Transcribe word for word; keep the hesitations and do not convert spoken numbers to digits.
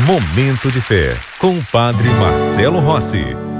Momento de Fé, com o Padre Marcelo Rossi.